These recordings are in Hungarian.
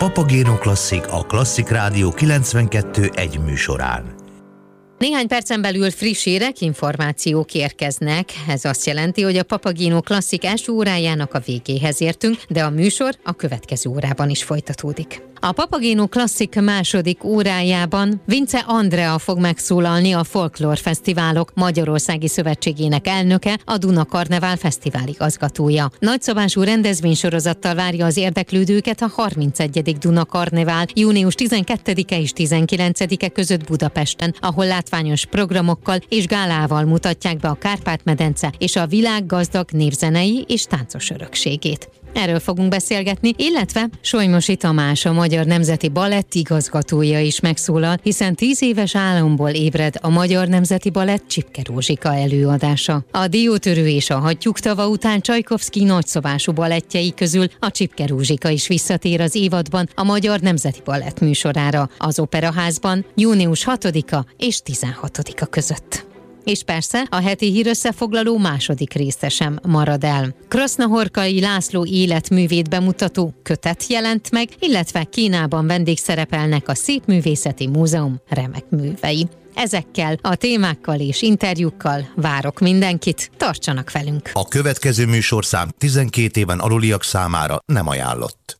Papagéno Klasszik a Klasszik Rádió 92.1 műsorán. Néhány percen belül friss hírek, információk érkeznek. Ez azt jelenti, hogy a Papagéno Klasszik első órájának a végéhez értünk, de a műsor a következő órában is folytatódik. A Papagéno Klasszik második órájában Vince Andrea fog megszólalni, a Folklór Fesztiválok Magyarországi Szövetségének elnöke, a Duna Karnevál Fesztivál igazgatója. Nagyszabású rendezvénysorozattal várja az érdeklődőket a 31. Duna Karnevál június 12-e és 19-e között Budapesten, ahol látványos programokkal és gálával mutatják be a Kárpát-medence és a világ gazdag népzenei és táncos örökségét. Erről fogunk beszélgetni, illetve Solymosi Tamás, a Magyar Nemzeti Balett igazgatója is megszólal, hiszen 10 éves álomból ébred a Magyar Nemzeti Balett Csipke Rózsika előadása. A Diótörő és a Hattyúktava után Csajkovszky nagyszabású balettjei közül a Csipke Rózsika is visszatér az évadban a Magyar Nemzeti Balett műsorára, az Operaházban június 6-a és 16-a között. És persze a heti hírösszefoglaló második része sem marad el. Krasznahorkai László életművét bemutató kötet jelent meg, illetve Kínában vendégszerepelnek a Szépművészeti Múzeum remek művei. Ezekkel a témákkal és interjúkkal várok mindenkit, tartsanak velünk! A következő műsorszám 12 éven aluliak számára nem ajánlott.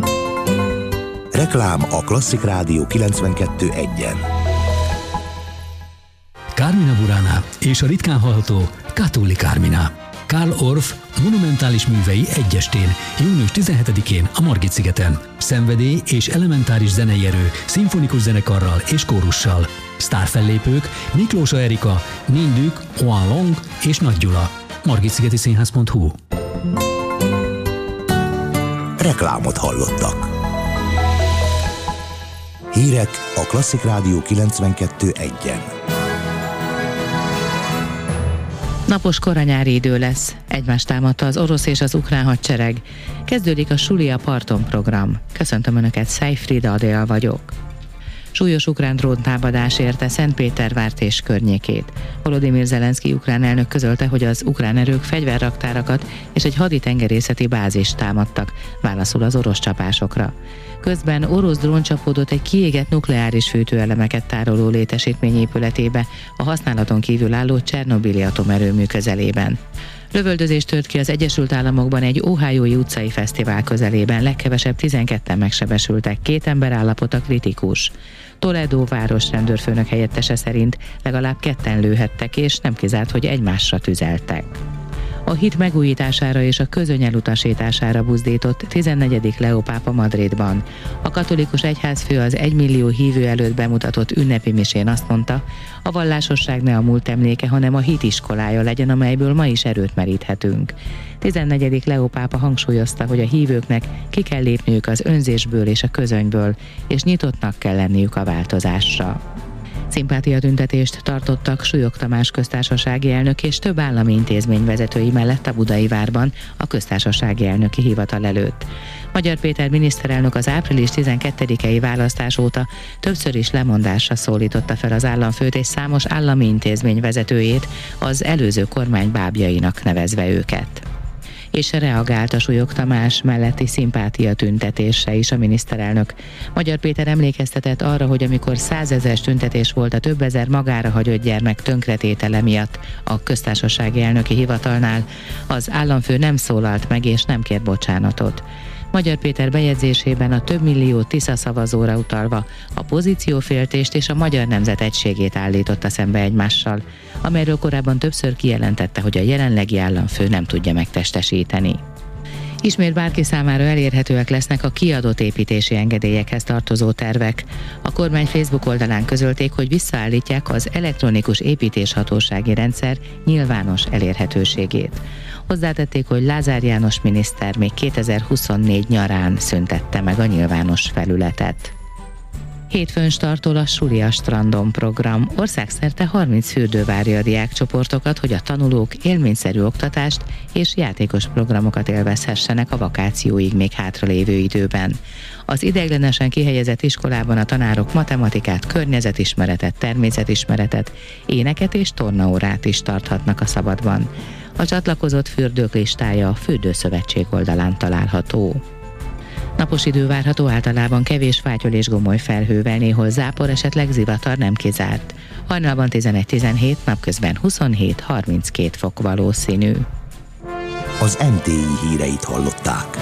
Reklám a Klasszik Rádió 92.1-en. Carmina Burana és a ritkán hallható Catullus Carmina. Karl Orff monumentális művei egy estén, június 17-én a Margit-szigeten. Szenvedély és elementáris zenei erő, szimfonikus zenekarral és kórussal. Sztárfellépők Miklósa Erika, Nindük, Juan Long és Nagy Gyula. margitszigetiszínház.hu. Reklámot hallottak. Hírek a Klasszik Rádió 92.1-en. Napos koranyári idő lesz. Egymást támadta az orosz és az ukrán hadsereg. Kezdődik a Suli a parton program. Köszöntöm Önöket, Szájfrida Adél vagyok. Súlyos ukrán dróntámadás érte Szentpétervárt és környékét. Volodymyr Zelenszky ukrán elnök közölte, hogy az ukrán erők fegyverraktárakat és egy haditengerészeti bázist támadtak, válaszul az orosz csapásokra. Közben orosz drón csapódott egy kiégett nukleáris fűtőelemeket tároló létesítmény épületébe a használaton kívül álló Csernobili atomerőmű közelében. Lövöldözés tört ki az Egyesült Államokban egy Ohiói utcai fesztivál közelében, legkevesebb 12-en megsebesültek, 2 ember állapota kritikus. Toledo város rendőrfőnök helyettese szerint legalább 2-en lőhettek, és nem kizárt, hogy egymásra tüzeltek. A hit megújítására és a közöny elutasítására buzdított 14. Leó pápa Madridban. A katolikus egyházfő az 1 millió hívő előtt bemutatott ünnepi misén azt mondta, a vallásosság ne a múlt emléke, hanem a hit iskolája legyen, amelyből ma is erőt meríthetünk. 14. Leó pápa hangsúlyozta, hogy a hívőknek ki kell lépniük az önzésből és a közönyből, és nyitottnak kell lenniük a változásra. Szimpátiatüntetést tartottak Súlyog Tamás köztársasági elnök és több állami intézmény vezetői mellett a Budai Várban a köztársasági elnöki hivatal előtt. Magyar Péter miniszterelnök az április 12-i választás óta többször is lemondásra szólította fel az államfőt és számos állami intézmény vezetőjét, az előző kormány bábjainak nevezve őket. És reagált a Súlyog Tamás melletti szimpátiatüntetésre is a miniszterelnök. Magyar Péter emlékeztetett arra, hogy amikor 100 000 tüntetés volt a több ezer magára hagyott gyermek tönkretétele miatt a köztársasági elnöki hivatalnál, az államfő nem szólalt meg és nem kért bocsánatot. Magyar Péter bejegyzésében a több millió Tisza szavazóra utalva a pozícióféltést és a magyar nemzet egységét állította szembe egymással, amelyről korábban többször kijelentette, hogy a jelenlegi államfő nem tudja megtestesíteni. Ismét bárki számára elérhetőek lesznek a kiadott építési engedélyekhez tartozó tervek. A kormány Facebook oldalán közölték, hogy visszaállítják az elektronikus építéshatósági rendszer nyilvános elérhetőségét. Hozzátették, hogy Lázár János miniszter még 2024 nyarán szüntette meg a nyilvános felületet. Hétfőn startol a Suli a strandon program. Országszerte 30 fürdő várja a diákcsoportokat, hogy a tanulók élményszerű oktatást és játékos programokat élvezhessenek a vakációig még hátralévő időben. Az ideiglenesen kihelyezett iskolában a tanárok matematikát, környezetismeretet, természetismeretet, éneket és tornaórát is tarthatnak a szabadban. A csatlakozott fürdők listája a Fürdőszövetség oldalán található. Napos idő várható, általában kevés fátyol és gomoly felhővel, néhol zápor, esetleg zivatar nem kizárt. Hajnalban 11-17, napközben 27-32 fok valószínű. Az MTI híreit hallották.